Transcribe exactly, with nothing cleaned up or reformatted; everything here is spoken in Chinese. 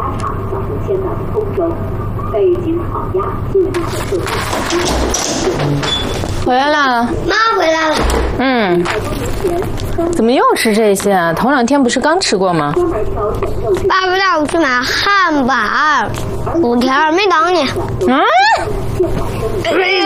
厂早上迁到通州。北京烤鸭最大的特色。 回来了， 妈回来了。 嗯，怎么又吃这些啊？头两天不是刚吃过吗？ 爸爸带我去买汉堡、薯条，没等你。 啊？